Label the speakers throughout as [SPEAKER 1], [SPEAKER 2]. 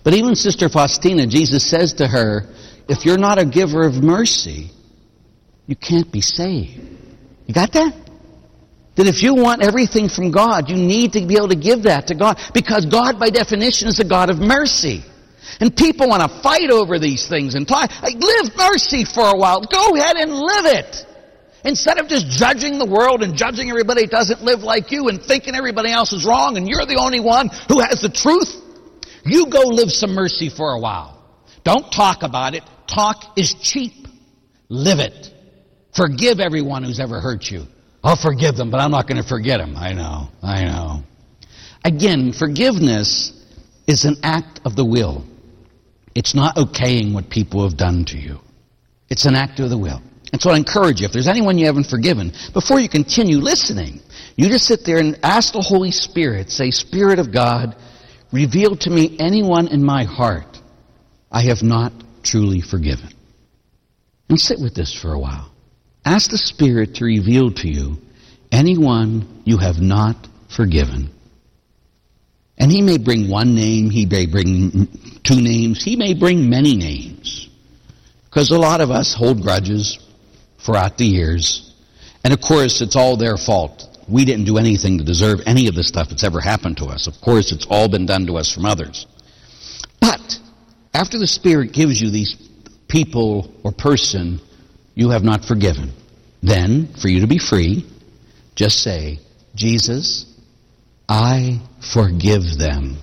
[SPEAKER 1] But even Sister Faustina, Jesus says to her, if you're not a giver of mercy, you can't be saved. You got that? That if you want everything from God, you need to be able to give that to God. Because God, by definition, is a God of mercy. And people want to fight over these things and talk. Like, live mercy for a while. Go ahead and live it. Instead of just judging the world and judging everybody that doesn't live like you and thinking everybody else is wrong and you're the only one who has the truth, you go live some mercy for a while. Don't talk about it. Talk is cheap. Live it. Forgive everyone who's ever hurt you. I'll forgive them, but I'm not going to forget them. I know. Again, forgiveness is an act of the will. It's not okaying what people have done to you. It's an act of the will. And so I encourage you, if there's anyone you haven't forgiven, before you continue listening, you just sit there and ask the Holy Spirit, say, Spirit of God, reveal to me anyone in my heart I have not truly forgiven. And sit with this for a while. Ask the Spirit to reveal to you anyone you have not forgiven. And He may bring one name, He may bring two names, He may bring many names. Because a lot of us hold grudges throughout the years. And of course, it's all their fault. We didn't do anything to deserve any of the stuff that's ever happened to us. Of course, it's all been done to us from others. But after the Spirit gives you these people or person you have not forgiven, then, for you to be free, just say, Jesus, I forgive them.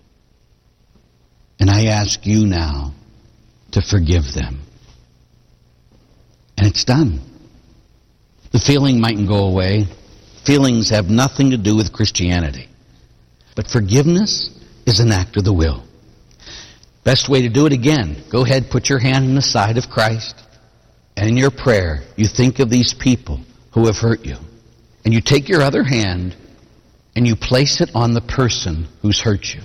[SPEAKER 1] And I ask you now to forgive them. And it's done. The feeling mightn't go away. Feelings have nothing to do with Christianity. But forgiveness is an act of the will. Best way to do it again, go ahead, put your hand in the side of Christ. And in your prayer, you think of these people who have hurt you. And you take your other hand and you place it on the person who's hurt you.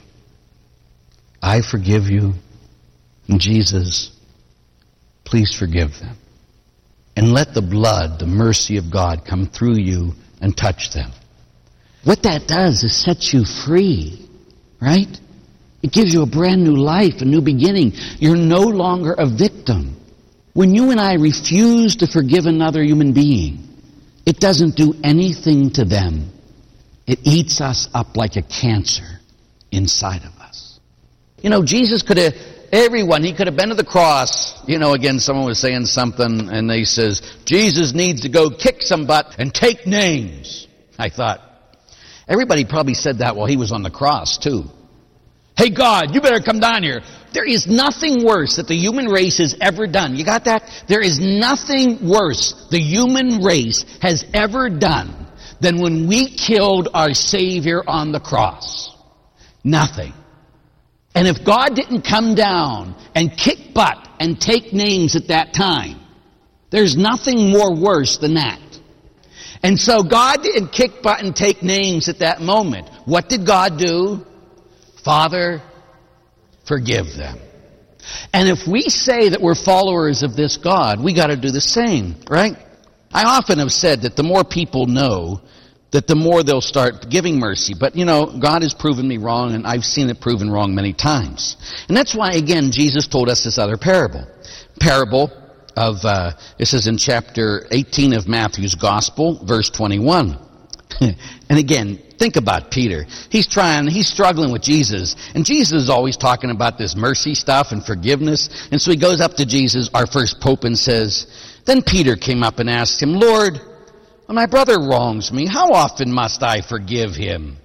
[SPEAKER 1] I forgive you. And Jesus, please forgive them. And let the blood, the mercy of God come through you and touch them. What that does is set you free, right? It gives you a brand new life, a new beginning. You're no longer a victim. When you and I refuse to forgive another human being, it doesn't do anything to them. It eats us up like a cancer inside of us. You know, Jesus could have, he could have been to the cross. You know, again, someone was saying something and they says, Jesus needs to go kick some butt and take names. I thought, everybody probably said that while he was on the cross too. Hey God, you better come down here. There is nothing worse that the human race has ever done. You got that? There is nothing worse the human race has ever done than when we killed our Savior on the cross. Nothing. And if God didn't come down and kick butt and take names at that time, there's nothing more worse than that. And so God didn't kick butt and take names at that moment. What did God do? Father, forgive them. And if we say that we're followers of this God, we got to do the same, right? I often have said that the more people know, that the more they'll start giving mercy. But, you know, God has proven me wrong, and I've seen it proven wrong many times. And that's why, again, Jesus told us this other parable. Parable of, this is in chapter 18 of Matthew's Gospel, verse 21. And again, think about Peter. He's struggling with Jesus. And Jesus is always talking about this mercy stuff and forgiveness. And so he goes up to Jesus, our first pope, and says, then Peter came up and asked him, Lord, when my brother wrongs me, how often must I forgive him?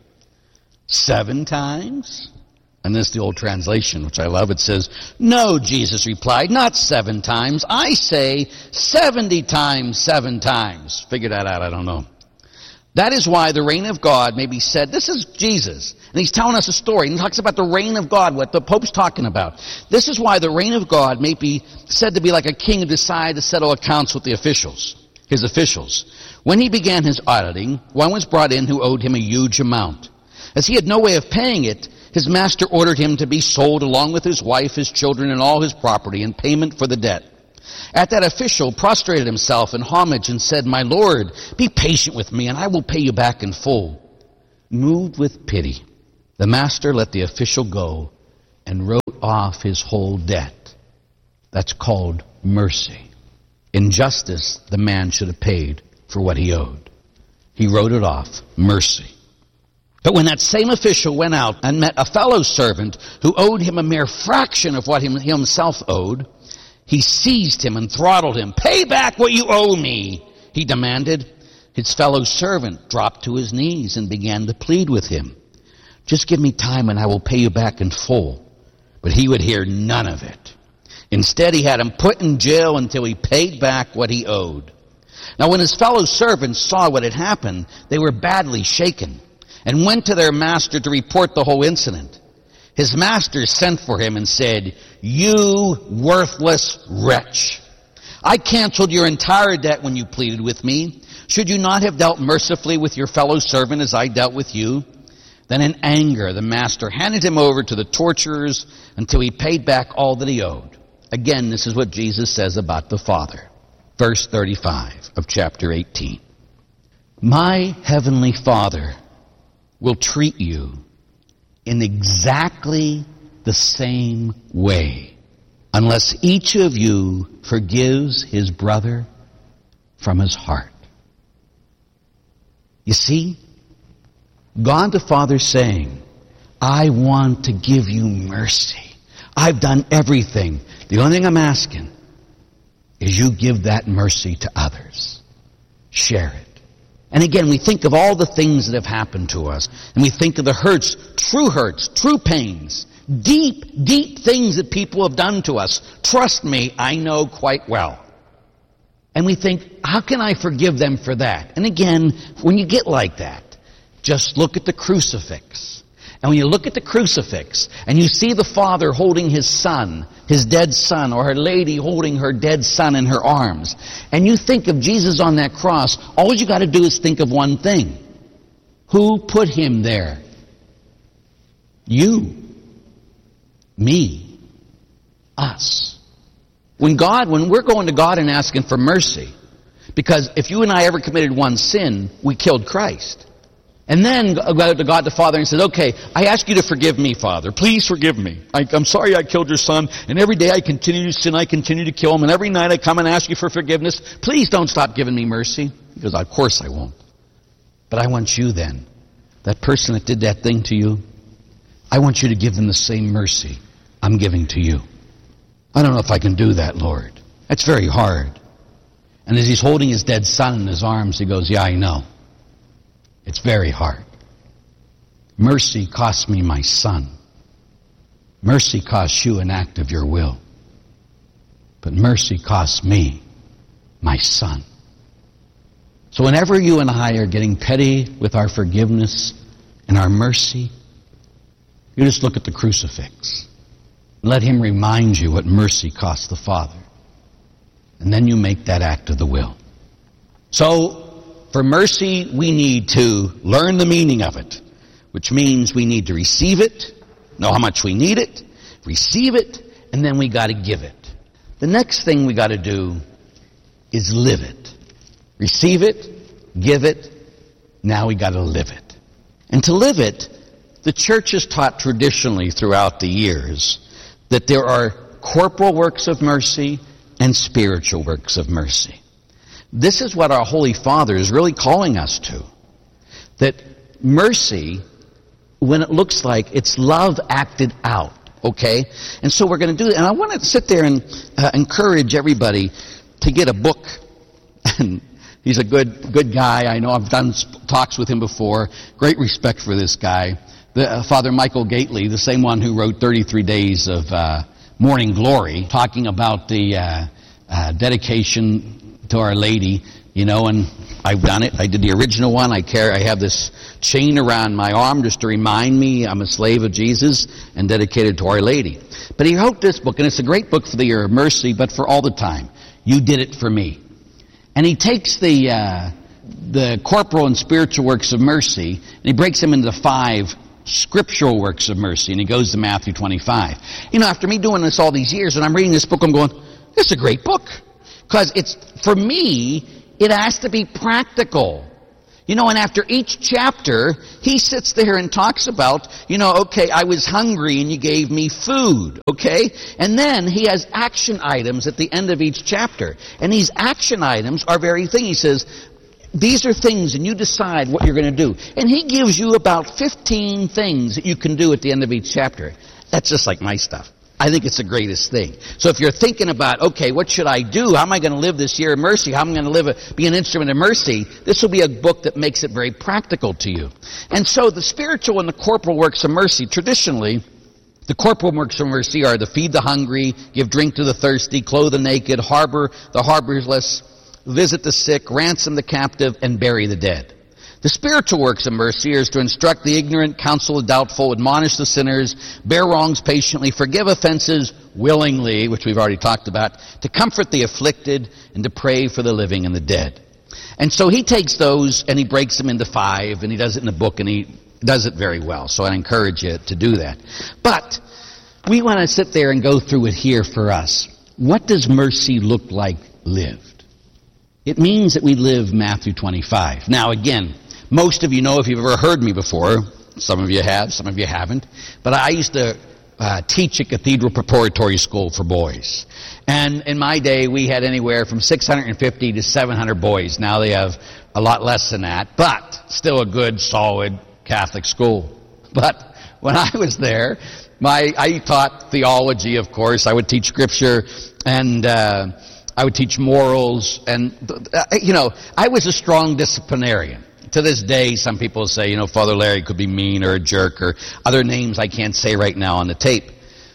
[SPEAKER 1] 7 times? And this is the old translation, which I love. It says, no, Jesus replied, not 7 times. I say 70 times 7 times. Figure that out, I don't know. That is why the reign of God may be said, this is Jesus, and he's telling us a story, and he talks about the reign of God, what the Pope's talking about. This is why the reign of God may be said to be like a king who decided to settle accounts with his officials. When he began his auditing, one was brought in who owed him a huge amount. As he had no way of paying it, his master ordered him to be sold along with his wife, his children, and all his property in payment for the debt. At that official prostrated himself in homage and said, my Lord, be patient with me and I will pay you back in full. Moved with pity, the master let the official go and wrote off his whole debt. That's called mercy. In justice, the man should have paid for what he owed. He wrote it off. Mercy. But when that same official went out and met a fellow servant who owed him a mere fraction of what he himself owed, he seized him and throttled him. "Pay back what you owe me," he demanded. His fellow servant dropped to his knees and began to plead with him. "Just give me time and I will pay you back in full." But he would hear none of it. Instead, he had him put in jail until he paid back what he owed. Now, when his fellow servants saw what had happened, they were badly shaken and went to their master to report the whole incident. His master sent for him and said, "You worthless wretch! I canceled your entire debt when you pleaded with me. Should you not have dealt mercifully with your fellow servant as I dealt with you?" Then in anger, the master handed him over to the torturers until he paid back all that he owed. Again, this is what Jesus says about the Father. Verse 35 of chapter 18. "My heavenly Father will treat you in exactly the same way unless each of you forgives his brother from his heart." You see, God the Father saying, "I want to give you mercy. I've done everything. The only thing I'm asking is you give that mercy to others. Share it." And again, we think of all the things that have happened to us. And we think of the hurts, true pains, deep, deep things that people have done to us. Trust me, I know quite well. And we think, how can I forgive them for that? And again, when you get like that, just look at the crucifix. And when you look at the crucifix and you see the father holding his son, his dead son, or her lady holding her dead son in her arms, and you think of Jesus on that cross, all you got to do is think of one thing. Who put him there? You. Me. Us. When we're going to God and asking for mercy, because if you and I ever committed one sin, we killed Christ. And then go to God the Father and says, "Okay, I ask you to forgive me, Father. Please forgive me. I'm sorry I killed your son, and every day I continue to sin, I continue to kill him, and every night I come and ask you for forgiveness. Please don't stop giving me mercy." He goes, "Of course I won't. But I want you then, that person that did that thing to you, I want you to give them the same mercy I'm giving to you. I don't know if I can do that, Lord. That's very hard." And as he's holding his dead son in his arms, he goes, "Yeah, I know. It's very hard. Mercy cost me my son. Mercy costs you an act of your will. But mercy costs me my son." So whenever you and I are getting petty with our forgiveness and our mercy, you just look at the crucifix. Let him remind you what mercy cost the Father. And then you make that act of the will. So, for mercy, we need to learn the meaning of it, which means we need to receive it, know how much we need it, receive it, and then we got to give it. The next thing we got to do is live it. Receive it, give it, now we got to live it. And to live it, the church has taught traditionally throughout the years that there are corporal works of mercy and spiritual works of mercy. This is what our Holy Father is really calling us to. That mercy, when it looks like it's love acted out, okay? And so we're going to do that. And I want to sit there and encourage everybody to get a book. And he's a good guy. I know I've done talks with him before. Great respect for this guy. Father Michael Gately, the same one who wrote 33 Days of Morning Glory, talking about the dedication to Our Lady, and I've done it. I did the original one. I have this chain around my arm just to remind me I'm a slave of Jesus and dedicated to Our Lady. But he wrote this book, and it's a great book for the year of mercy, but for all the time. You did it for me. And he takes the corporal and spiritual works of mercy, and he breaks them into 5 scriptural works of mercy, and he goes to Matthew 25. After me doing this all these years, and I'm reading this book, I'm going, this is a great book. Because for me, it has to be practical. You know, and after each chapter, he sits there and talks about, okay, I was hungry and you gave me food, okay? And then he has action items at the end of each chapter. And these action items are very things. He says, these are things and you decide what you're going to do. And he gives you about 15 things that you can do at the end of each chapter. That's just like my stuff. I think it's the greatest thing. So if you're thinking about, okay, what should I do? How am I going to live this year of mercy? How am I going to be an instrument of mercy? This will be a book that makes it very practical to you. And so the spiritual and the corporal works of mercy, traditionally, the corporal works of mercy are to feed the hungry, give drink to the thirsty, clothe the naked, harbor the harborless, visit the sick, ransom the captive, and bury the dead. The spiritual works of mercy is to instruct the ignorant, counsel the doubtful, admonish the sinners, bear wrongs patiently, forgive offenses willingly, which we've already talked about, to comfort the afflicted, and to pray for the living and the dead. And so he takes those and he breaks them into 5, and he does it in the book, and he does it very well. So I encourage you to do that. But we want to sit there and go through it here for us. What does mercy look like lived? It means that we live Matthew 25. Now again, most of you know if you've ever heard me before. Some of you have, some of you haven't. But I used to teach at Cathedral Preparatory School for boys. And in my day, we had anywhere from 650 to 700 boys. Now they have a lot less than that, but still a good, solid Catholic school. But when I was there, I taught theology, of course. I would teach Scripture, and I would teach morals. And, I was a strong disciplinarian. To this day, some people say, Father Larry could be mean or a jerk or other names I can't say right now on the tape.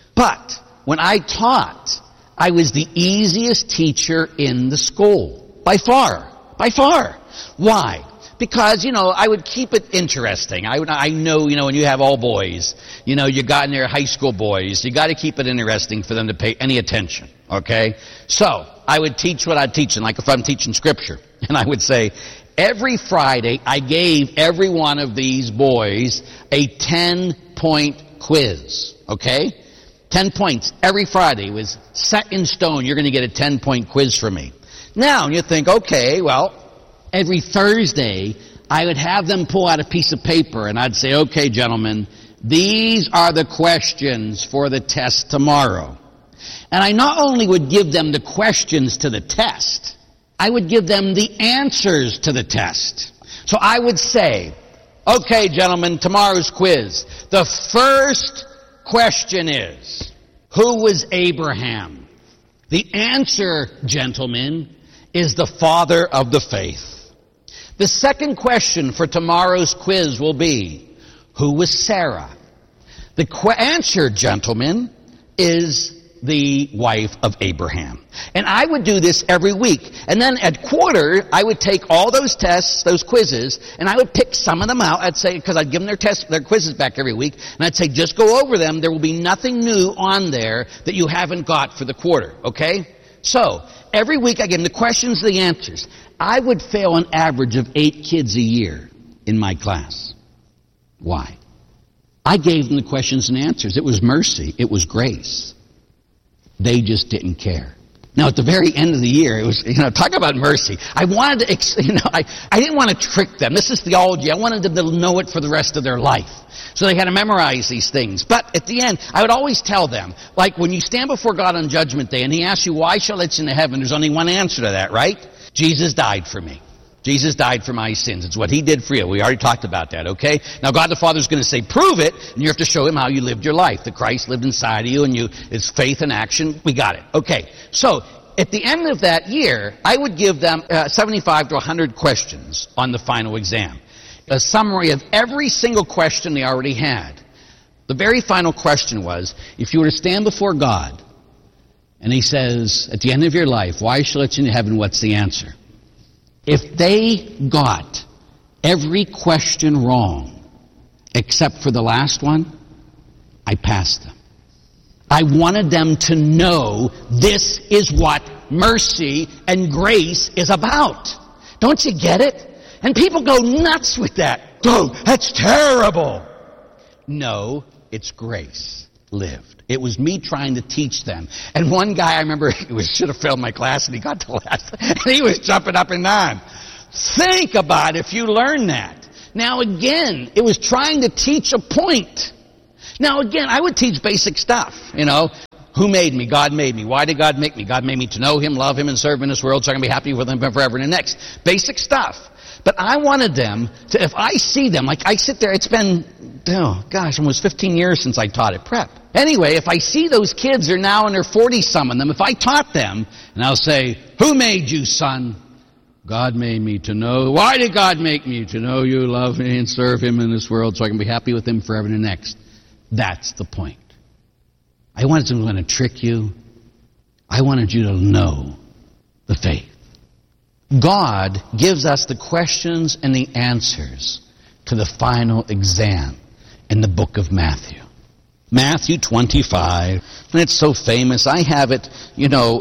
[SPEAKER 1] But when I taught, I was the easiest teacher in the school. By far. By far. Why? Because, I would keep it interesting. I know, when you have all boys, you got in there high school boys, you got to keep it interesting for them to pay any attention. Okay? So, I would teach what I'd teach. And like if I'm teaching Scripture, and I would say, every Friday, I gave every one of these boys a 10-point quiz, okay? 10 points every Friday. It was set in stone. You're going to get a 10-point quiz from me. Now, you think, okay, well, every Thursday, I would have them pull out a piece of paper, and I'd say, okay, gentlemen, these are the questions for the test tomorrow. And I not only would give them the questions to the test, I would give them the answers to the test. So I would say, okay, gentlemen, tomorrow's quiz. The first question is, who was Abraham? The answer, gentlemen, is the father of the faith. The second question for tomorrow's quiz will be, who was Sarah? The answer, gentlemen, is the wife of Abraham. And I would do this every week. And then at quarter, I would take all those tests, those quizzes, and I would pick some of them out. I'd say, because I'd give them their quizzes back every week, and I'd say, just go over them. There will be nothing new on there that you haven't got for the quarter. Okay? So, every week I give them the questions and the answers. I would fail an average of 8 kids a year in my class. Why? I gave them the questions and answers. It was mercy. It was grace. They just didn't care. Now, at the very end of the year, it was, talk about mercy. I wanted to, I didn't want to trick them. This is theology. I wanted them to know it for the rest of their life. So they had to memorize these things. But at the end, I would always tell them, like when you stand before God on Judgment Day and He asks you, why shall I let you into heaven? There's only one answer to that, right? Jesus died for me. Jesus died for my sins. It's what He did for you. We already talked about that, okay? Now God the Father is going to say, prove it, and you have to show Him how you lived your life. That Christ lived inside of you, and it's faith and action. We got it. Okay. So, at the end of that year, I would give them 75 to 100 questions on the final exam. A summary of every single question they already had. The very final question was, if you were to stand before God, and He says, at the end of your life, why shall I let you into heaven? What's the answer? If they got every question wrong, except for the last one, I passed them. I wanted them to know this is what mercy and grace is about. Don't you get it? And people go nuts with that. Oh, that's terrible. No, it's grace lived. It was me trying to teach them. And one guy, I remember, should have failed my class, and he got to last. And he was jumping up and down. Think about if you learn that. Now again, it was trying to teach a point. Now again, I would teach basic stuff, Who made me? God made me. Why did God make me? God made me to know Him, love Him, and serve Him in this world so I can be happy with Him forever and the next. Basic stuff. But I wanted them to, if I see them, like I sit there, it's been, almost 15 years since I taught at prep. Anyway, if I see those kids are now in their 40s, some of them, if I taught them, and I'll say, who made you, son? God made me to know. Why did God make me? To know you, love me, and serve Him in this world so I can be happy with Him forever and the next. That's the point. I wanted to trick you. I wanted you to know the faith. God gives us the questions and the answers to the final exam in the book of Matthew. Matthew 25, and it's so famous. I have it, I don't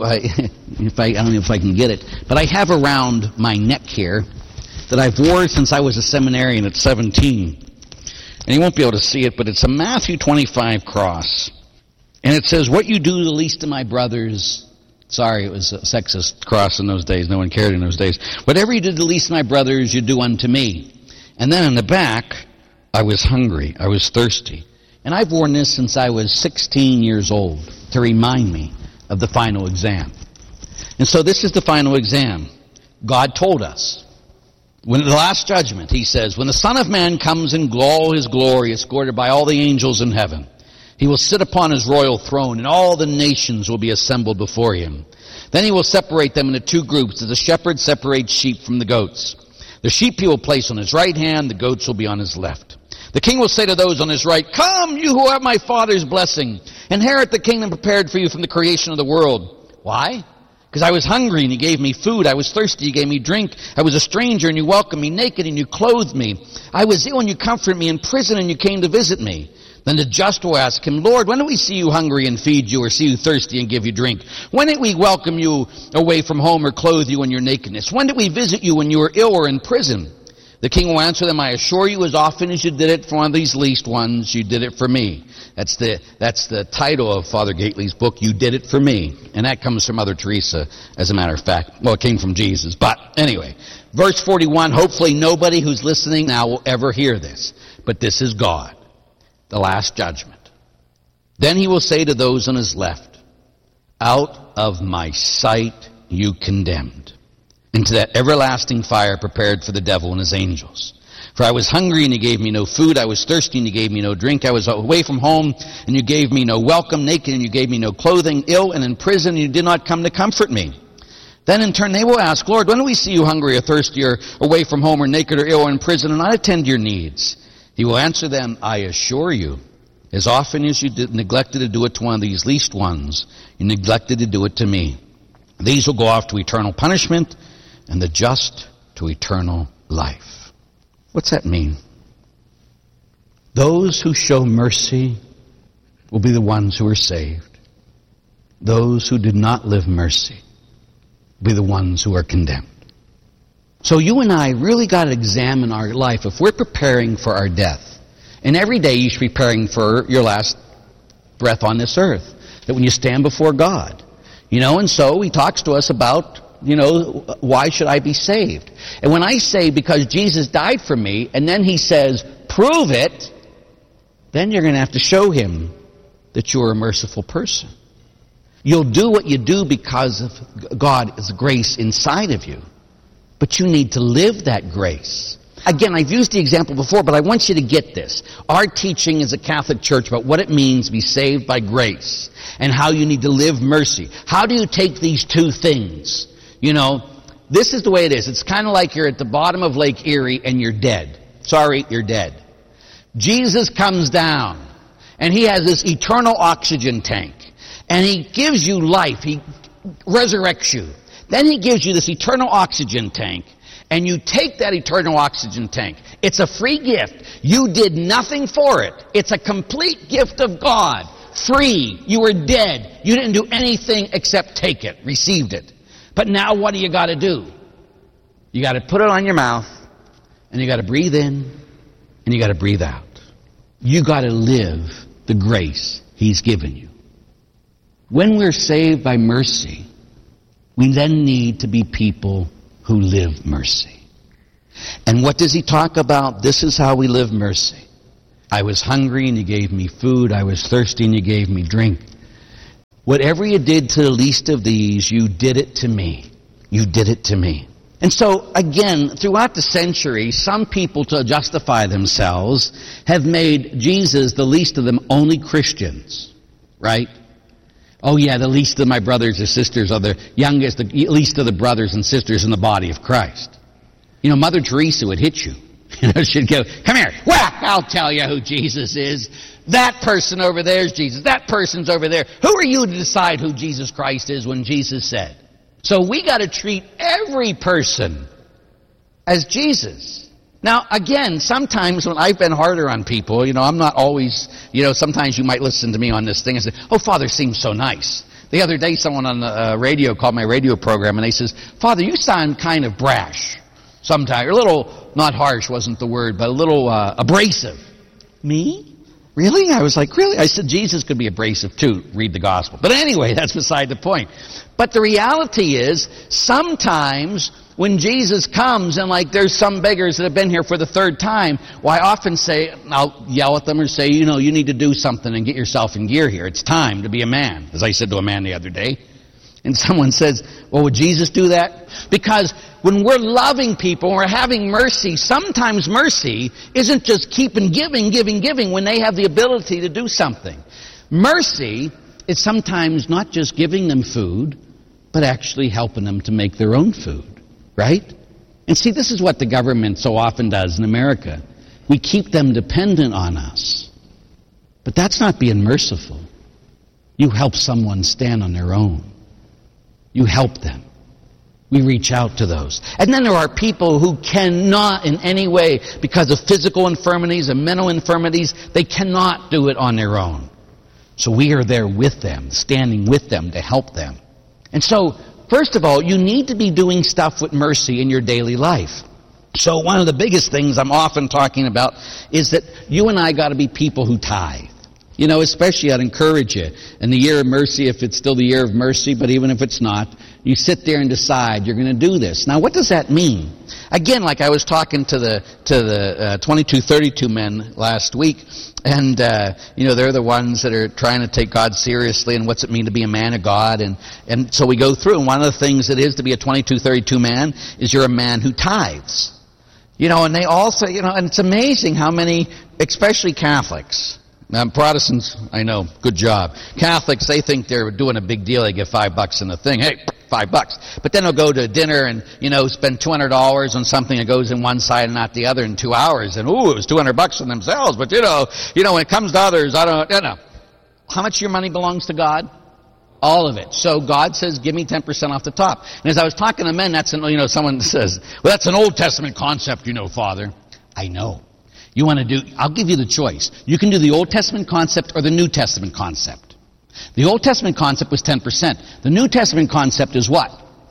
[SPEAKER 1] know if I can get it, but I have around my neck here that I've worn since I was a seminarian at 17. And you won't be able to see it, but it's a Matthew 25 cross. And it says, what you do to the least of my brothers. Sorry, it was a sexist cross in those days. No one cared in those days. Whatever you did to the least of my brothers, you do unto me. And then in the back, I was hungry. I was thirsty. And I've worn this since I was 16 years old to remind me of the final exam. And so this is the final exam. God told us. When the last judgment, He says, when the Son of Man comes in all His glory, escorted by all the angels in heaven, He will sit upon His royal throne, and all the nations will be assembled before Him. Then He will separate them into two groups, as a shepherd separates sheep from the goats. The sheep He will place on His right hand, the goats will be on His left. The King will say to those on His right, come, you who have my Father's blessing, inherit the kingdom prepared for you from the creation of the world. Why? Because I was hungry and you gave me food. I was thirsty, you gave me drink. I was a stranger and you welcomed me, naked and you clothed me. I was ill and you comforted me, in prison and you came to visit me. Then the just will ask Him, Lord, when did we see you hungry and feed you, or see you thirsty and give you drink? When did we welcome you away from home or clothe you in your nakedness? When did we visit you when you were ill or in prison? The King will answer them, I assure you, as often as you did it for one of these least ones, you did it for me. That's the title of Father Gately's book, You Did It For Me. And that comes from Mother Teresa, as a matter of fact. Well, it came from Jesus. But anyway, verse 41, hopefully nobody who's listening now will ever hear this. But this is God, the last judgment. Then He will say to those on His left, out of my sight you condemned, into that everlasting fire prepared for the devil and his angels. For I was hungry and you gave me no food. I was thirsty and you gave me no drink. I was away from home and you gave me no welcome. Naked and you gave me no clothing. Ill and in prison and you did not come to comfort me. Then in turn they will ask, Lord, when do we see you hungry or thirsty or away from home or naked or ill or in prison and not attend to your needs? He will answer them, I assure you, as often as you neglected to do it to one of these least ones, you neglected to do it to me. These will go off to eternal punishment, and the just to eternal life. What's that mean? Those who show mercy will be the ones who are saved. Those who did not live mercy will be the ones who are condemned. So you and I really got to examine our life if we're preparing for our death. And every day you should be preparing for your last breath on this earth. That when you stand before God. And so He talks to us about why should I be saved? And when I say because Jesus died for me, and then He says, prove it, then you're going to have to show Him that you're a merciful person. You'll do what you do because of God's grace inside of you. But you need to live that grace. Again, I've used the example before, but I want you to get this. Our teaching as a Catholic Church about what it means to be saved by grace and how you need to live mercy. How do you take these two things? This is the way it is. It's kind of like you're at the bottom of Lake Erie and you're dead. Sorry, you're dead. Jesus comes down and He has this eternal oxygen tank and He gives you life. He resurrects you. Then He gives you this eternal oxygen tank and you take that eternal oxygen tank. It's a free gift. You did nothing for it. It's a complete gift of God. Free. You were dead. You didn't do anything except take it, received it. But now what do you got to do? You got to put it on your mouth, and you got to breathe in, and you got to breathe out. You got to live the grace He's given you. When we're saved by mercy, we then need to be people who live mercy. And what does he talk about? This is how we live mercy. I was hungry and you gave me food. I was thirsty and you gave me drink. Whatever you did to the least of these, you did it to me. You did it to me. And so, again, throughout the centuries, some people, to justify themselves, have made Jesus, the least of them, only Christians. Right? Oh yeah, the least of my brothers or sisters are the youngest, the least of the brothers and sisters in the body of Christ. You know, Mother Teresa would hit you. You know, she'd go, come here, whack, I'll tell you who Jesus is. That person over there is Jesus. That person's over there. Who are you to decide who Jesus Christ is when Jesus said? So we got to treat every person as Jesus. Now, again, sometimes when I've been harder on people, you know, I'm not always, you know, sometimes you might listen to me on this thing and say, oh, Father seems so nice. The other day, someone on the radio called my radio program, and they says, Father, you sound kind of brash sometimes. Or a little, not harsh wasn't the word, but a little abrasive. Me? Really? I was like, really? I said, Jesus could be abrasive too. Read the gospel. But anyway, that's beside the point. But the reality is, sometimes when Jesus comes and like there's some beggars that have been here for the third time, well, I often say, I'll yell at them or say, you know, you need to do something and get yourself in gear here. It's time to be a man, as I said to a man the other day. And someone says, well, would Jesus do that? Because when we're loving people, we're having mercy, sometimes mercy isn't just keeping giving when they have the ability to do something. Mercy is sometimes not just giving them food, but actually helping them to make their own food. Right? And see, this is what the government so often does in America. We keep them dependent on us. But that's not being merciful. You help someone stand on their own. You help them. We reach out to those. And then there are people who cannot in any way, because of physical infirmities and mental infirmities, they cannot do it on their own. So we are there with them, standing with them to help them. And so, first of all, you need to be doing stuff with mercy in your daily life. So one of the biggest things I'm often talking about is that you and I got to be people who tithe. You know, especially I'd encourage you, in the year of mercy, if it's still the year of mercy, but even if it's not, you sit there and decide you're going to do this. Now, what does that mean? Again, like I was talking to the 2232 men last week, and you know, they're the ones that are trying to take God seriously, and what's it mean to be a man of God, and so we go through, and one of the things it is to be a 2232 man is you're a man who tithes. You know, and they also, you know, and it's amazing how many, especially Catholics. Now, Protestants, I know, good job. Catholics, they think they're doing a big deal. They give $5 in the thing. Hey, $5. But then they'll go to dinner and, you know, spend $200 on something that goes in one side and not the other in 2 hours. And, ooh, it was $200 on themselves. But, you know, when it comes to others, I don't know. How much of your money belongs to God? All of it. So God says, give me 10% off the top. And as I was talking to men, that's, you know, someone says, well, that's an Old Testament concept, you know, Father. I know. You want to do, I'll give you the choice. You can do the Old Testament concept or the New Testament concept. The Old Testament concept was 10%. The New Testament concept is what?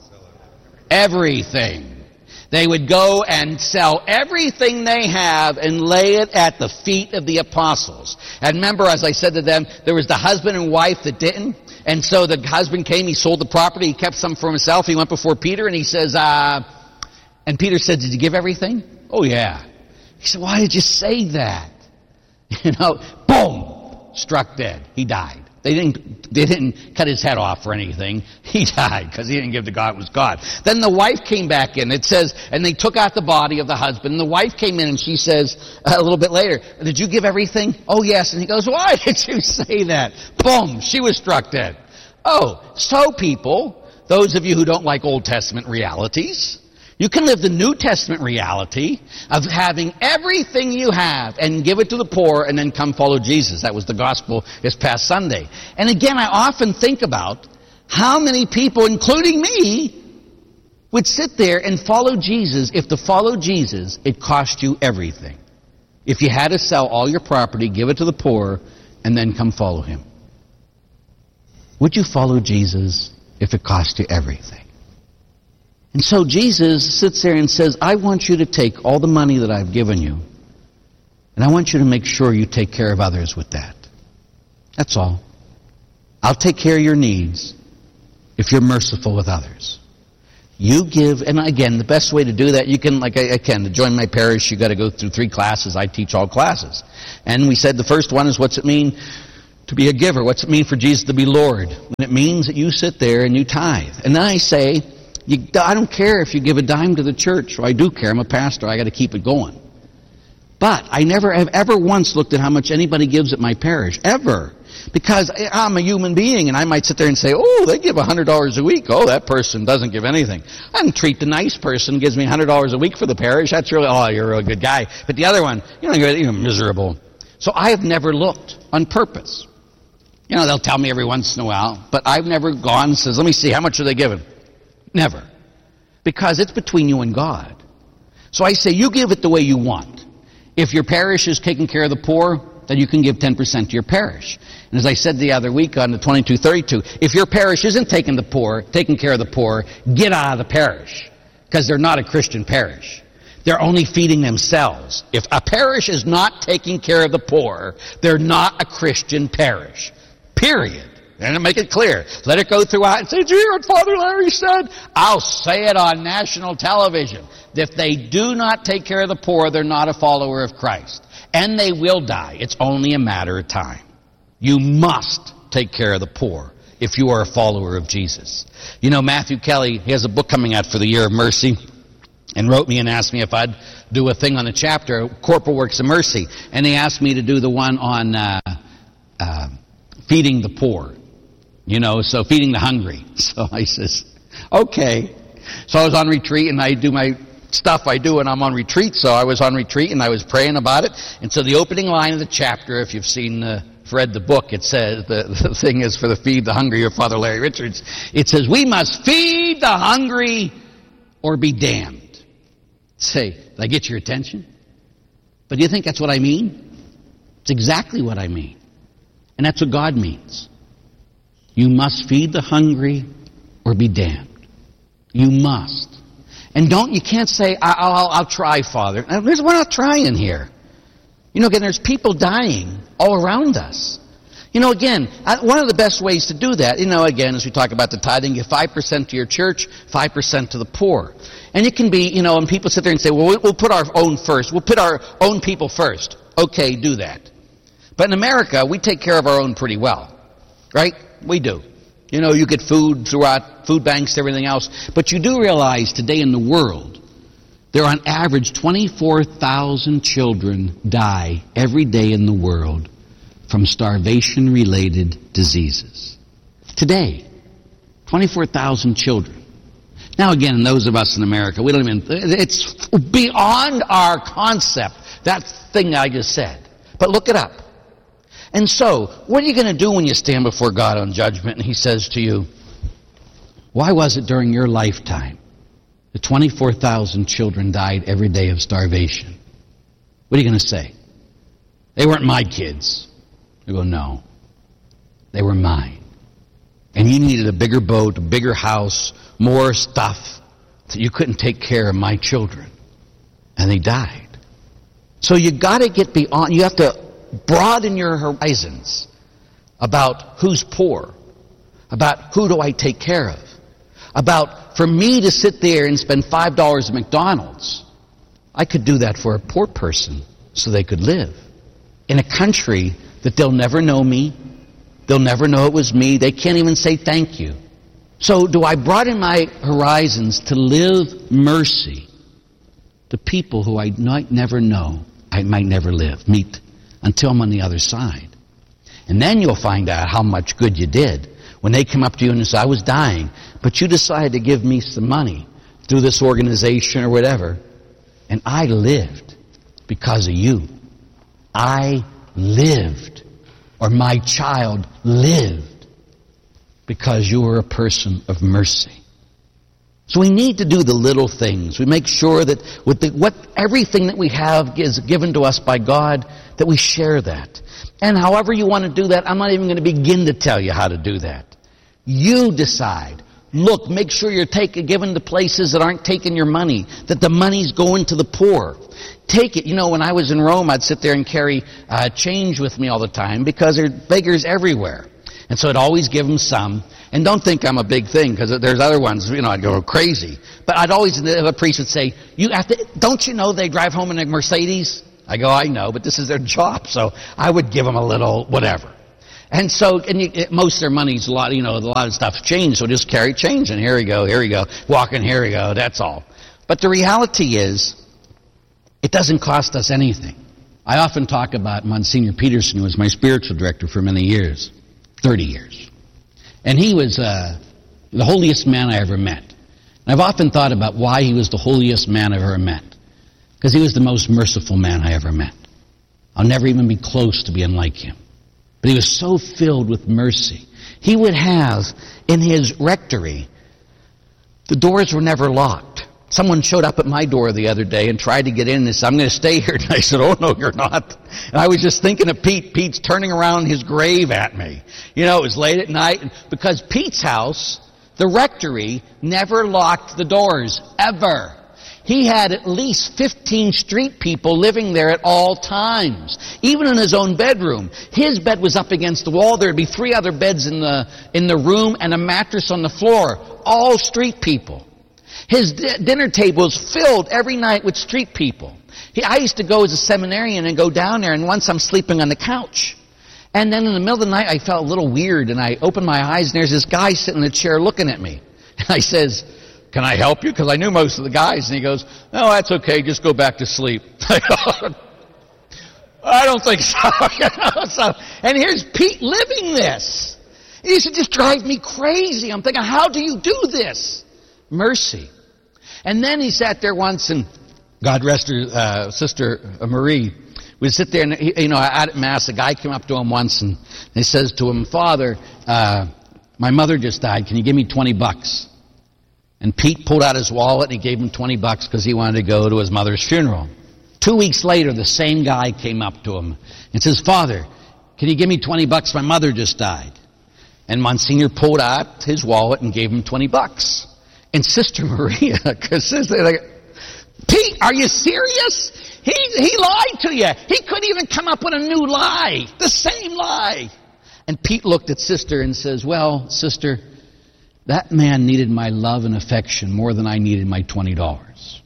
[SPEAKER 1] Everything. They would go and sell everything they have and lay it at the feet of the apostles. And remember, as I said to them, there was the husband and wife that didn't. And so the husband came, he sold the property, he kept some for himself. He went before Peter and he says, and Peter said, did you give everything? Oh, yeah. He said, why did you say that? You know, boom, struck dead. He died. They didn't cut his head off or anything. He died because he didn't give to God what was God. Then the wife came back in. It says, and they took out the body of the husband. And the wife came in and she says a little bit later, did you give everything? Oh, yes. And he goes, why did you say that? Boom, she was struck dead. Oh, so people, those of you who don't like Old Testament realities, you can live the New Testament reality of having everything you have and give it to the poor and then come follow Jesus. That was the gospel this past Sunday. And again, I often think about how many people, including me, would sit there and follow Jesus if to follow Jesus, it cost you everything. If you had to sell all your property, give it to the poor, and then come follow him. Would you follow Jesus if it cost you everything? And so Jesus sits there and says, I want you to take all the money that I've given you, and I want you to make sure you take care of others with that. That's all. I'll take care of your needs if you're merciful with others. You give, and again, the best way to do that, you can, to join my parish, you got to go through 3 classes. I teach all classes. And we said the first one is, what's it mean to be a giver? What's it mean for Jesus to be Lord? And it means that you sit there and you tithe. And then I say, I don't care if you give a dime to the church. Well, I do care. I'm a pastor. I got to keep it going. But I never have ever once looked at how much anybody gives at my parish. Ever. Because I'm a human being, and I might sit there and say, oh, they give $100 a week. Oh, that person doesn't give anything. I treat the nice person, gives me $100 a week for the parish. That's really, oh, you're a good guy. But the other one, you're miserable. So I have never looked on purpose. They'll tell me every once in a while, but I've never gone and says, let me see, how much are they giving? Never. Because it's between you and God. So I say, you give it the way you want. If your parish is taking care of the poor, then you can give 10% to your parish. And as I said the other week on the 2232, if your parish isn't taking care of the poor, get out of the parish. Because they're not a Christian parish. They're only feeding themselves. If a parish is not taking care of the poor, they're not a Christian parish. Period. And make it clear. Let it go throughout and say, do you hear what Father Larry said? I'll say it on national television. If they do not take care of the poor, they're not a follower of Christ. And they will die. It's only a matter of time. You must take care of the poor if you are a follower of Jesus. Matthew Kelly, he has a book coming out for the Year of Mercy, and wrote me and asked me if I'd do a thing on a chapter, Corporal Works of Mercy. And he asked me to do the one on feeding the poor. So feeding the hungry. So I says, okay. So I was on retreat, and I do my stuff I do when I'm on retreat. So I was on retreat, and I was praying about it. And so the opening line of the chapter, if you've read the book, it says, the thing is for the Feed the Hungry of Father Larry Richards. It says, we must feed the hungry or be damned. Say, did I get your attention? But do you think that's what I mean? It's exactly what I mean. And that's what God means. You must feed the hungry or be damned. You must. And you can't say, I'll try, Father. We're not trying here. Again, there's people dying all around us. Again, one of the best ways to do that, again, as we talk about the tithing, give 5% to your church, 5% to the poor. And it can be, and people sit there and say, well, we'll put our own first. We'll put our own people first. Okay, do that. But in America, we take care of our own pretty well. Right? We do. You get food throughout food banks, everything else. But you do realize today in the world, there are on average 24,000 children die every day in the world from starvation-related diseases. Today, 24,000 children. Now again, those of us in America, it's beyond our concept, that thing I just said. But look it up. And so, what are you going to do when you stand before God on judgment and He says to you, why was it during your lifetime that 24,000 children died every day of starvation? What are you going to say? They weren't my kids. You go, no. They were mine. And you needed a bigger boat, a bigger house, more stuff, that you couldn't take care of my children. And they died. So you got to get beyond, you have to broaden your horizons about who's poor, about who do I take care of, about for me to sit there and spend $5 at McDonald's, I could do that for a poor person so they could live in a country that they'll never know me, they'll never know it was me, they can't even say thank you. So do I broaden my horizons to live mercy to people who I might never know, I might never meet until I'm on the other side. And then you'll find out how much good you did when they come up to you and say, I was dying, but you decided to give me some money through this organization or whatever, and I lived because of you. I lived, or my child lived, because you were a person of mercy. So we need to do the little things. We make sure that with everything that we have is given to us by God, that we share that. And however you want to do that, I'm not even going to begin to tell you how to do that. You decide. Look, make sure you're given to places that aren't taking your money, that the money's going to the poor. Take it. When I was in Rome, I'd sit there and carry change with me all the time because there are beggars everywhere. And so I'd always give them some. And don't think I'm a big thing, because there's other ones, I'd go crazy. But I'd always, a priest would say, don't you know they drive home in a Mercedes? I go, I know, but this is their job. So I would give them a little whatever. And so, most of their money's a lot of stuff's changed, so just carry change. And here we go, walking, here we go, that's all. But the reality is, it doesn't cost us anything. I often talk about Monsignor Peterson, who was my spiritual director for many years, 30 years. And he was the holiest man I ever met. And I've often thought about why he was the holiest man I've ever met. Because he was the most merciful man I ever met. I'll never even be close to being like him. But he was so filled with mercy. He would have, in his rectory, the doors were never locked. Someone showed up at my door the other day and tried to get in and said, I'm going to stay here. And I said, oh, no, you're not. And I was just thinking of Pete. Pete's turning around his grave at me. It was late at night. Because Pete's house, the rectory, never locked the doors, ever. He had at least 15 street people living there at all times. Even in his own bedroom. His bed was up against the wall. There'd be 3 other beds in the room and a mattress on the floor. All street people. His dinner table was filled every night with street people. I used to go as a seminarian and go down there, and once I'm sleeping on the couch. And then in the middle of the night, I felt a little weird, and I opened my eyes, and there's this guy sitting in a chair looking at me. And I says, can I help you? Because I knew most of the guys. And he goes, no, that's okay, just go back to sleep. I don't think so. And here's Pete living this. He used to just drive me crazy. I'm thinking, how do you do this? Mercy. And then he sat there once, and God rest her, Sister Marie, we'd sit there, and at Mass, a guy came up to him once, and he says to him, Father, my mother just died. Can you give me $20? And Pete pulled out his wallet, and he gave him $20 because he wanted to go to his mother's funeral. 2 weeks later, the same guy came up to him and says, Father, can you give me $20? My mother just died. And Monsignor pulled out his wallet and gave him $20. And Sister Maria, Pete, are you serious? He lied to you. He couldn't even come up with a new lie. The same lie. And Pete looked at Sister and says, well, Sister, that man needed my love and affection more than I needed my $20.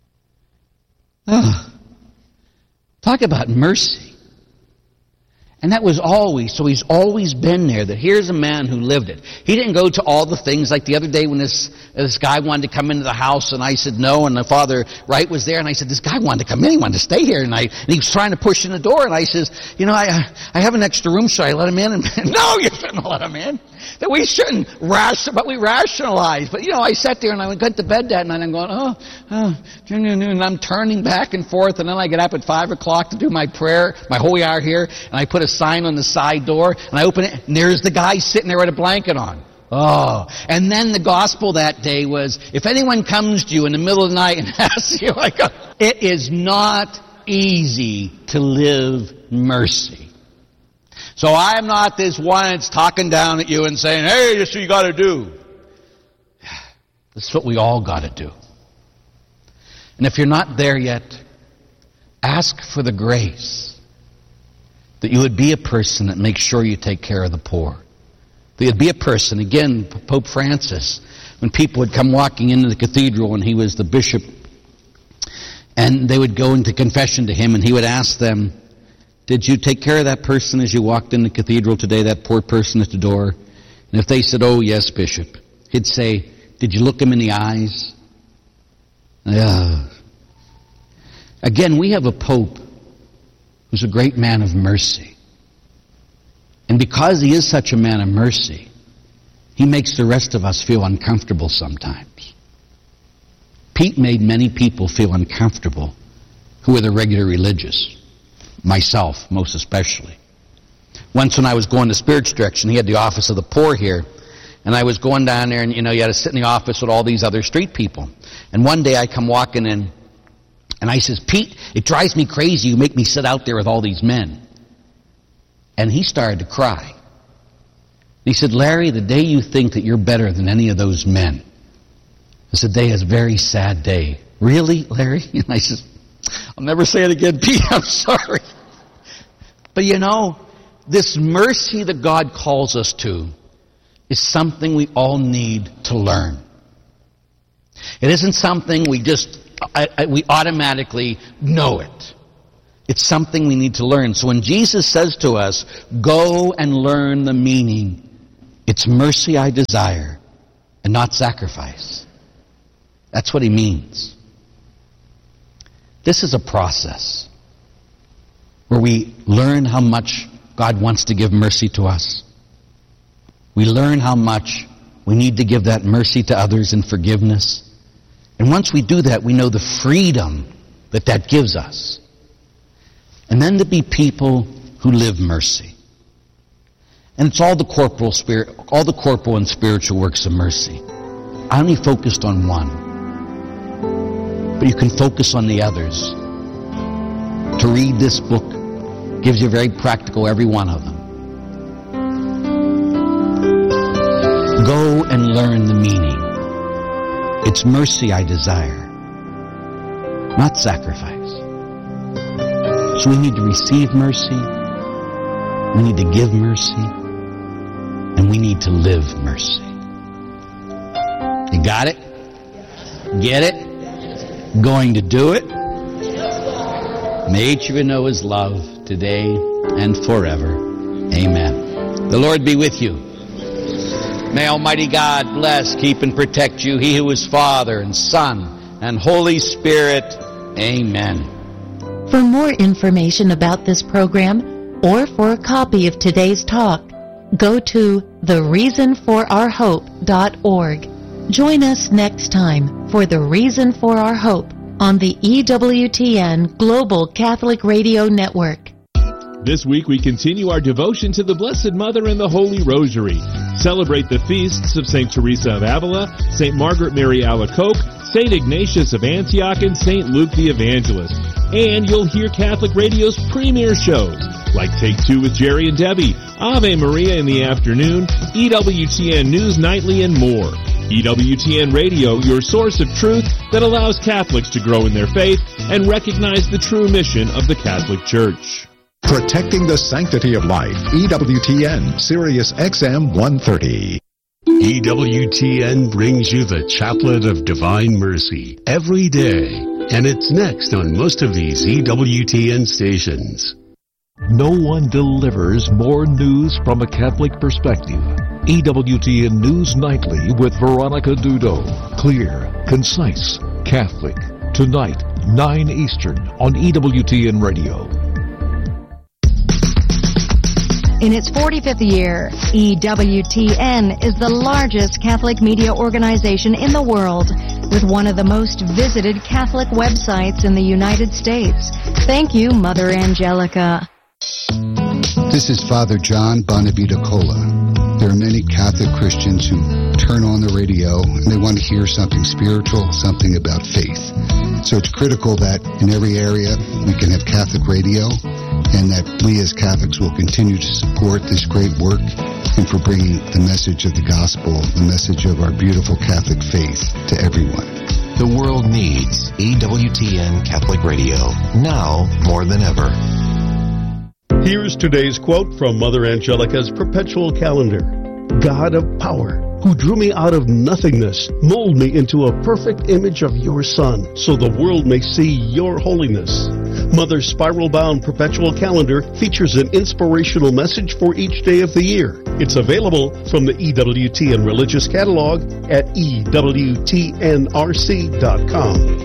[SPEAKER 1] Talk about mercy. And that was always, so he's always been there, that here's a man who lived it. He didn't go to all the things, like the other day when this guy wanted to come into the house, and I said no, and the Father Wright was there, and I said, this guy wanted to come in, he wanted to stay here, and he was trying to push in the door, and I says, I have an extra room, should I let him in? And no, you shouldn't let him in. That we shouldn't but we rationalize. But I sat there and I went to bed that night and I'm going, and I'm turning back and forth, and then I get up at 5 o'clock to do my prayer, my holy hour here, and I put a sign on the side door, and I open it, and there's the guy sitting there with a blanket on. Oh, and then the gospel that day was, if anyone comes to you in the middle of the night and asks you, it is not easy to live mercy. So I'm not this one that's talking down at you and saying, hey, this is what you got to do. This is what we all got to do. And if you're not there yet, ask for the grace that you would be a person that makes sure you take care of the poor. That you'd be a person, again, Pope Francis, when people would come walking into the cathedral and he was the bishop, and they would go into confession to him, and he would ask them, did you take care of that person as you walked in the cathedral today, that poor person at the door? And if they said, oh, yes, Bishop, he'd say, did you look him in the eyes? Again, we have a Pope who's a great man of mercy. And because he is such a man of mercy, he makes the rest of us feel uncomfortable sometimes. Pete made many people feel uncomfortable who were the regular religious. Myself, most especially. Once when I was going to spiritual direction, he had the office of the poor here, and I was going down there, and you had to sit in the office with all these other street people. And one day I come walking in, and I says, Pete, it drives me crazy you make me sit out there with all these men. And he started to cry. He said, Larry, the day you think that you're better than any of those men, it's a day, is a very sad day. Really, Larry? And I said, I'll never say it again, Pete, I'm sorry. But this mercy that God calls us to is something we all need to learn. It isn't something we automatically know it. It's something we need to learn. So when Jesus says to us, go and learn the meaning, it's mercy I desire and not sacrifice. That's what he means. This is a process where we learn how much God wants to give mercy to us. We learn how much we need to give that mercy to others in forgiveness. And once we do that, we know the freedom that that gives us. And then to be people who live mercy. And it's all the corporal and spiritual works of mercy. I only focused on one. But you can focus on the others. To read this book gives you very practical, every one of them. Go and learn the meaning. It's mercy I desire, not sacrifice. So we need to receive mercy, we need to give mercy, and we need to live mercy. You got it? Get it? Going to do it? May each of you know his love today and forever. Amen. The Lord be with you. May Almighty God bless, keep, and protect you, he who is Father and Son and Holy Spirit. Amen.
[SPEAKER 2] For more information about this program or for a copy of today's talk, go to thereasonforourhope.org. Join us next time for The Reason for Our Hope on the EWTN Global Catholic Radio Network.
[SPEAKER 3] This week we continue our devotion to the Blessed Mother and the Holy Rosary. Celebrate the feasts of St. Teresa of Avila, St. Margaret Mary Alacoque, St. Ignatius of Antioch, and St. Luke the Evangelist. And you'll hear Catholic Radio's premier shows, like Take Two with Jerry and Debbie, Ave Maria in the afternoon, EWTN News Nightly, and more. EWTN Radio, your source of truth that allows Catholics to grow in their faith and recognize the true mission of the Catholic Church.
[SPEAKER 4] Protecting the Sanctity of Life. EWTN, Sirius XM 130.
[SPEAKER 5] EWTN brings you the Chaplet of Divine Mercy every day, and it's next on most of these EWTN stations.
[SPEAKER 6] No one delivers more news from a Catholic perspective. EWTN News Nightly with Veronica Dudo. Clear, concise, Catholic. Tonight, 9 Eastern on EWTN Radio.
[SPEAKER 7] In its 45th year, EWTN is the largest Catholic media organization in the world, with one of the most visited Catholic websites in the United States. Thank you, Mother Angelica.
[SPEAKER 8] This is Father John Bonavita Cola. There are many Catholic Christians who turn on the radio and they want to hear something spiritual, something about faith. So it's critical that in every area we can have Catholic radio, and that we as Catholics will continue to support this great work and for bringing the message of the gospel, the message of our beautiful Catholic faith to everyone.
[SPEAKER 9] The world needs EWTN Catholic Radio, now more than ever.
[SPEAKER 10] Here's today's quote from Mother Angelica's perpetual calendar. God of power, who drew me out of nothingness, mold me into a perfect image of your Son, so the world may see your holiness. Mother's spiral-bound perpetual calendar features an inspirational message for each day of the year. It's available from the EWTN Religious Catalog at EWTNRC.com.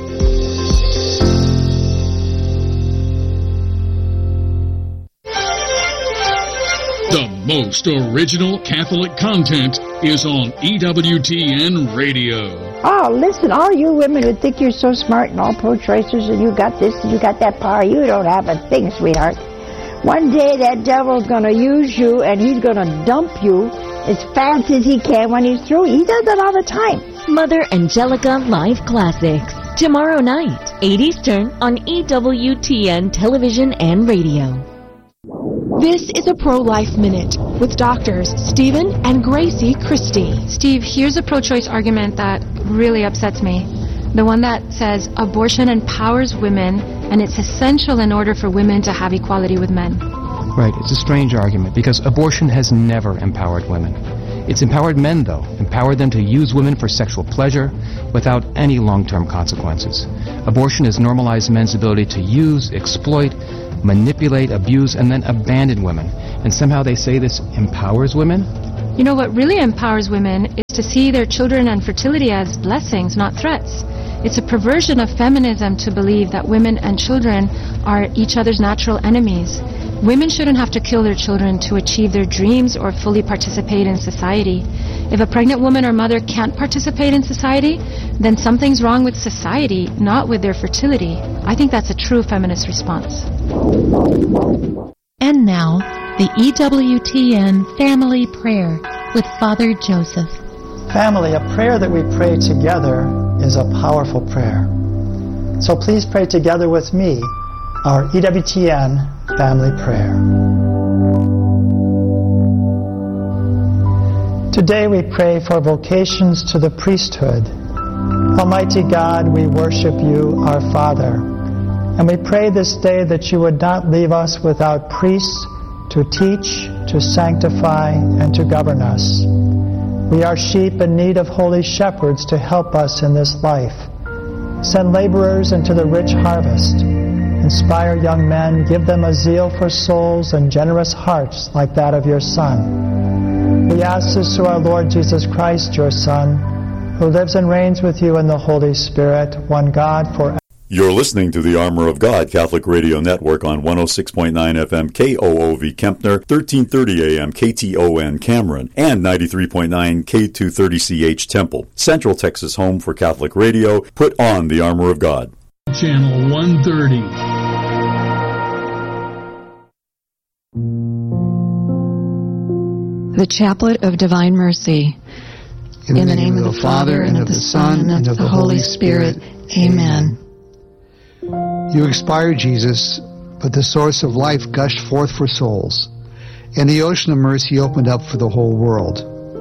[SPEAKER 11] The most original Catholic content is on EWTN Radio.
[SPEAKER 12] Oh, listen, all you women who think you're so smart and all pro-choicers and you got this and you got that power, you don't have a thing, sweetheart. One day that devil's going to use you and he's going to dump you as fast as he can when he's through. He does that all the time.
[SPEAKER 2] Mother Angelica Live Classics. Tomorrow night, 8 Eastern on EWTN Television and Radio.
[SPEAKER 13] This is a Pro-Life Minute with doctors Stephen and Gracie Christie.
[SPEAKER 14] Steve, here's a pro-choice argument that really upsets me. The one that says abortion empowers women and it's essential in order for women to have equality with men.
[SPEAKER 15] Right, it's a strange argument because abortion has never empowered women. It's empowered men, though, empowered them to use women for sexual pleasure without any long-term consequences. Abortion has normalized men's ability to use, exploit, manipulate, abuse, and then abandon women. And somehow they say this empowers women?
[SPEAKER 14] You know, what really empowers women is to see their children and fertility as blessings, not threats. It's a perversion of feminism to believe that women and children are each other's natural enemies. Women shouldn't have to kill their children to achieve their dreams or fully participate in society. If a pregnant woman or mother can't participate in society, then something's wrong with society, not with their fertility. I think that's a true feminist response.
[SPEAKER 2] And now, the EWTN Family Prayer with Father Joseph.
[SPEAKER 16] Family, a prayer that we pray together is a powerful prayer. So please pray together with me our EWTN Family Prayer. Today we pray for vocations to the priesthood. Almighty God, we worship you, our Father, and we pray this day that you would not leave us without priests to teach, to sanctify, and to govern us. We are sheep in need of holy shepherds to help us in this life. Send laborers into the rich harvest. Inspire young men, give them a zeal for souls and generous hearts like that of your Son. We ask this through our Lord Jesus Christ, your Son, who lives and reigns with you in the Holy Spirit, one God, forever.
[SPEAKER 17] You're listening to the Armor of God Catholic Radio Network on 106.9 FM KOOV Kempner, 1330 AM KTON Cameron, and 93.9 K230CH Temple. Central Texas home for Catholic radio. Put on the Armor of God.
[SPEAKER 11] Channel 130.
[SPEAKER 18] The Chaplet of Divine Mercy. In the name of the Father, and of the Son, and of the Holy Spirit. Amen.
[SPEAKER 8] You expired, Jesus, but the source of life gushed forth for souls, and the ocean of mercy opened up for the whole world.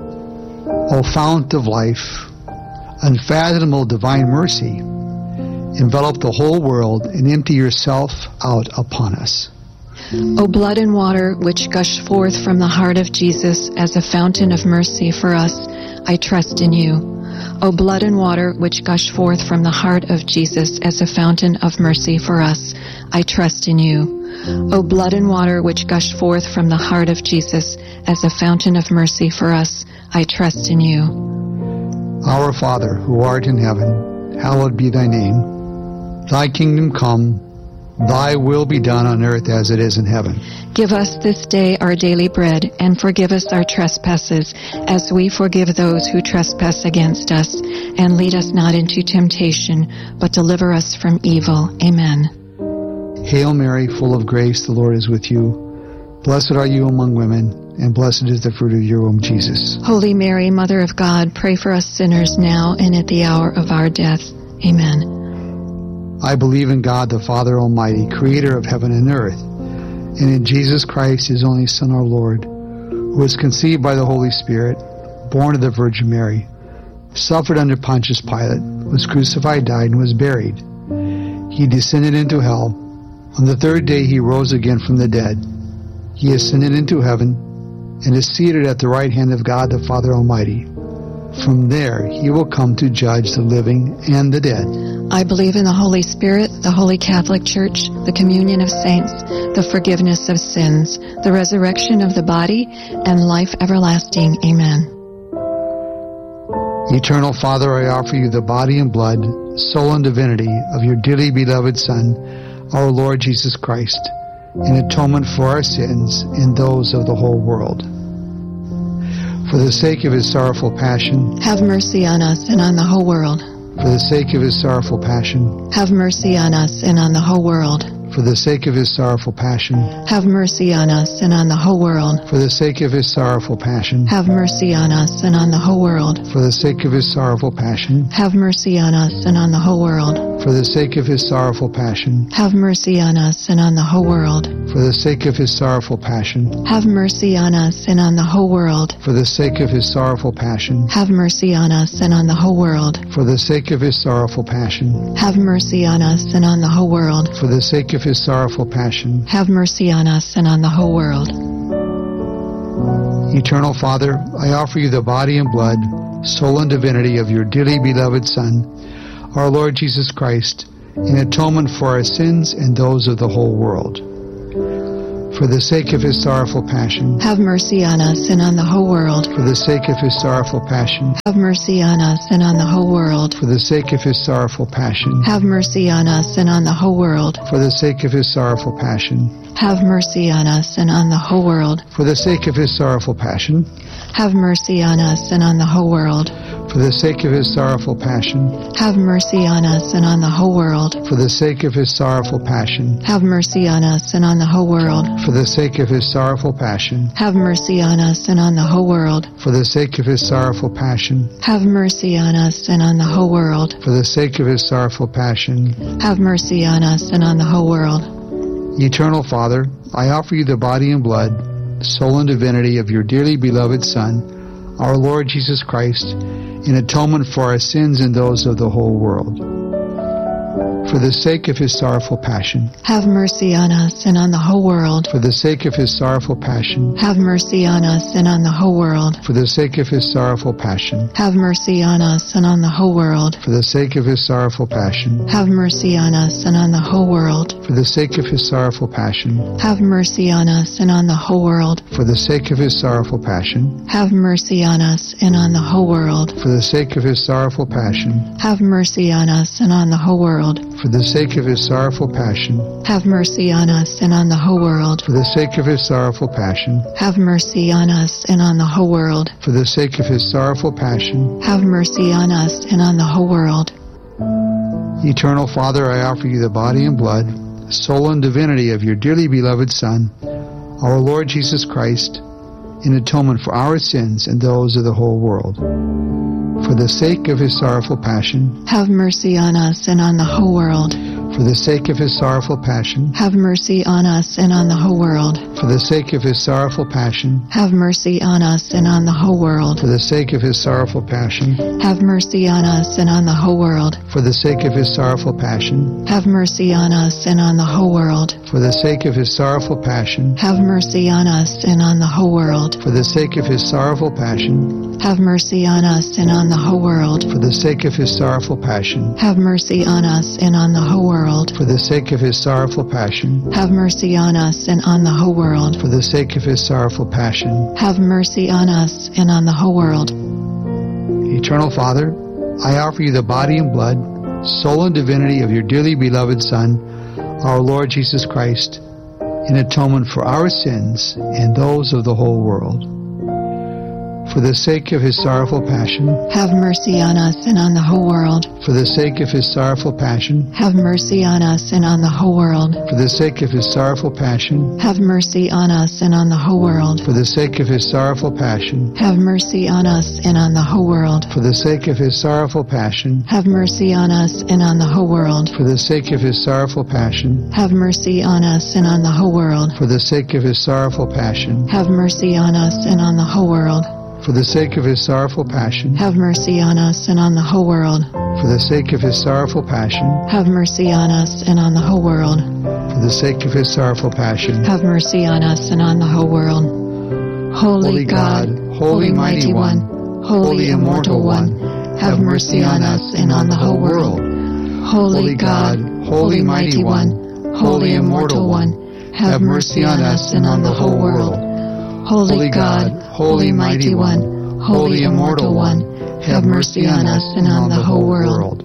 [SPEAKER 8] O fount of life, unfathomable divine mercy, envelop the whole world and empty yourself out upon us.
[SPEAKER 18] O blood and water which gush forth from the heart of Jesus as a fountain of mercy for us, I trust in you. O blood and water which gush forth from the heart of Jesus as a fountain of mercy for us, I trust in you. O blood and water which gush forth from the heart of Jesus as a fountain of mercy for us, I trust in you.
[SPEAKER 8] Our Father, who art in heaven, hallowed be thy name. Thy kingdom come, thy will be done on earth as it is in heaven.
[SPEAKER 18] Give us this day our daily bread, and forgive us our trespasses, as we forgive those who trespass against us. And lead us not into temptation, but deliver us from evil. Amen.
[SPEAKER 8] Hail Mary, full of grace, the Lord is with you. Blessed are you among women, and blessed is the fruit of your womb, Jesus.
[SPEAKER 18] Holy Mary, Mother of God, pray for us sinners now and at the hour of our death. Amen.
[SPEAKER 8] I believe in God, the Father Almighty, creator of heaven and earth, and in Jesus Christ, his only Son, our Lord, who was conceived by the Holy Spirit, born of the Virgin Mary, suffered under Pontius Pilate, was crucified, died, and was buried. He descended into hell. On the third day he rose again from the dead. He ascended into heaven and is seated at the right hand of God, the Father Almighty. From there he will come to judge the living and the dead.
[SPEAKER 18] I believe in the Holy Spirit, the Holy Catholic Church, the communion of saints, the forgiveness of sins, the resurrection of the body, and life everlasting. Amen.
[SPEAKER 8] Eternal Father, I offer you the body and blood, soul and divinity of your dearly beloved Son, our Lord Jesus Christ, in atonement for our sins and those of the whole world. For the sake of his sorrowful passion,
[SPEAKER 18] have mercy on us and on the whole world.
[SPEAKER 8] For the sake of his sorrowful passion,
[SPEAKER 18] have mercy on us and on the whole world.
[SPEAKER 8] For the sake of his sorrowful passion,
[SPEAKER 18] have mercy on us and on the whole world.
[SPEAKER 8] For the sake of his sorrowful passion,
[SPEAKER 18] have mercy on us and on the whole world.
[SPEAKER 8] For the sake of his sorrowful passion,
[SPEAKER 18] have mercy on us and on the whole world.
[SPEAKER 8] For the sake of his sorrowful passion,
[SPEAKER 18] have mercy on us and on the whole world.
[SPEAKER 8] For the sake of his sorrowful passion,
[SPEAKER 18] have mercy on us and on the whole world.
[SPEAKER 8] For the sake of his sorrowful passion,
[SPEAKER 18] have mercy on us and on the whole world.
[SPEAKER 8] For the sake of his sorrowful passion,
[SPEAKER 18] have mercy on us and on the whole world.
[SPEAKER 8] For the sake of his sorrowful passion,
[SPEAKER 18] have mercy on us and on the whole world.
[SPEAKER 8] Eternal Father, I offer you the body and blood, soul and divinity of your dearly beloved Son, our Lord Jesus Christ, in atonement for our sins and those of the whole world. For the sake of his sorrowful passion,
[SPEAKER 18] have mercy on us and on the whole world.
[SPEAKER 8] For the sake of his sorrowful passion,
[SPEAKER 18] have mercy on us and on the whole world.
[SPEAKER 8] For the sake of his sorrowful passion,
[SPEAKER 18] have mercy on us and on the whole world.
[SPEAKER 8] For the sake of his sorrowful passion,
[SPEAKER 18] have mercy on us and on the whole world.
[SPEAKER 8] For the sake of his sorrowful passion,
[SPEAKER 18] have mercy on us and on the whole world.
[SPEAKER 8] For the sake of his sorrowful passion,
[SPEAKER 18] have mercy on us and on the whole world.
[SPEAKER 8] For the sake of his sorrowful passion,
[SPEAKER 18] have mercy on us and on the whole world.
[SPEAKER 8] For the sake of his sorrowful passion,
[SPEAKER 18] have mercy on us and on the whole world.
[SPEAKER 8] For the sake of his sorrowful passion,
[SPEAKER 18] have mercy on us and on the whole world.
[SPEAKER 8] For the sake of his sorrowful passion,
[SPEAKER 18] have mercy on us and on the whole world.
[SPEAKER 8] Eternal Father, I offer you the body and blood, soul and divinity of your dearly beloved Son, our Lord Jesus Christ, in atonement for our sins and those of the whole world. For the sake of his sorrowful passion,
[SPEAKER 18] have mercy on us and on the whole world.
[SPEAKER 8] For the sake of his sorrowful passion,
[SPEAKER 18] have mercy on us and on the whole world.
[SPEAKER 8] For the sake of his sorrowful passion,
[SPEAKER 18] have mercy on us and on the whole world.
[SPEAKER 8] For the sake of his sorrowful passion,
[SPEAKER 18] have mercy on us and on the whole world.
[SPEAKER 8] For the sake of his sorrowful passion,
[SPEAKER 18] have mercy on us and on the whole world.
[SPEAKER 8] For the sake of his sorrowful passion,
[SPEAKER 18] have mercy on us and on the whole world.
[SPEAKER 8] For the sake of his sorrowful passion,
[SPEAKER 18] have mercy on us and on the whole world.
[SPEAKER 8] For the sake of his sorrowful passion,
[SPEAKER 18] have mercy on us and on the whole world.
[SPEAKER 8] For the sake of his sorrowful passion,
[SPEAKER 18] have mercy on us and on the whole world.
[SPEAKER 8] For the sake of his sorrowful passion,
[SPEAKER 18] have mercy on us and on the whole world.
[SPEAKER 8] Eternal Father, I offer you the body and blood, soul and divinity of your dearly beloved Son, our Lord Jesus Christ, in atonement for our sins and those of the whole world. For the sake of his sorrowful passion,
[SPEAKER 18] have mercy on us and on the whole world.
[SPEAKER 8] For the sake of his sorrowful passion,
[SPEAKER 18] have mercy on us and on the whole world.
[SPEAKER 8] For the sake of his sorrowful passion,
[SPEAKER 18] have mercy on us and on the whole world.
[SPEAKER 8] For the sake of his sorrowful passion,
[SPEAKER 18] have mercy on us and on the whole world.
[SPEAKER 8] For the sake of his sorrowful passion,
[SPEAKER 18] have mercy on us and on the whole world.
[SPEAKER 8] For the sake of his sorrowful passion,
[SPEAKER 18] have mercy on us and on the whole world.
[SPEAKER 8] For the sake of his sorrowful passion,
[SPEAKER 18] have mercy on us and on the whole world.
[SPEAKER 8] For the sake of his sorrowful passion,
[SPEAKER 18] have mercy on us and on the whole world.
[SPEAKER 8] For the sake of his sorrowful passion,
[SPEAKER 18] have mercy on us and on the whole world.
[SPEAKER 8] For the sake of his sorrowful passion,
[SPEAKER 18] have mercy on us and on the whole world.
[SPEAKER 8] Eternal Father, I offer you the body and blood, soul and divinity of your dearly beloved Son, our Lord Jesus Christ, in atonement for our sins and those of the whole world. For the sake of his sorrowful passion,
[SPEAKER 18] have mercy on us and on the whole world.
[SPEAKER 8] For the sake of his sorrowful passion,
[SPEAKER 18] have mercy on us and on the whole world.
[SPEAKER 8] For the sake of his sorrowful passion,
[SPEAKER 18] have mercy on us and on the whole world.
[SPEAKER 8] For the sake of his sorrowful passion,
[SPEAKER 18] have mercy on us and on the whole world.
[SPEAKER 8] For the sake of his sorrowful passion,
[SPEAKER 18] have mercy on us and on the whole world.
[SPEAKER 8] For the sake of his sorrowful passion,
[SPEAKER 18] have mercy on us and on the whole world.
[SPEAKER 8] For the sake of his sorrowful passion,
[SPEAKER 18] have mercy on us and on the whole world.
[SPEAKER 8] For the sake of his sorrowful passion,
[SPEAKER 18] have mercy on us and on the whole world.
[SPEAKER 8] For the sake of his sorrowful passion,
[SPEAKER 18] have mercy on us and on the whole world.
[SPEAKER 8] For the sake of his sorrowful passion,
[SPEAKER 18] have mercy on us and on the whole world. Holy God, Holy Mighty One, Holy Immortal One, have mercy on us and on the whole world. Holy God, Holy Mighty One, Holy Immortal One, have mercy on us and on the whole world. Holy God, Holy Mighty One, Holy Immortal One, have mercy on us and on the whole world.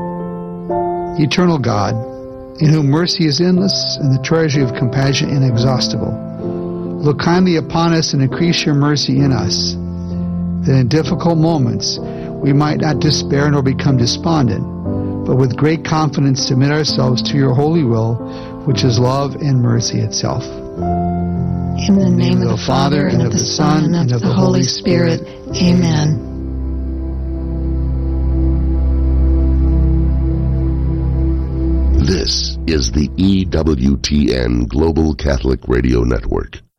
[SPEAKER 8] Eternal God, in whom mercy is endless and the treasury of compassion inexhaustible, look kindly upon us and increase your mercy in us, that in difficult moments we might not despair nor become despondent, but with great confidence submit ourselves to your holy will, which is love and mercy itself.
[SPEAKER 18] In the name of the Father, and of the Son, and of the Holy Spirit. Amen.
[SPEAKER 19] This is the EWTN Global Catholic Radio Network.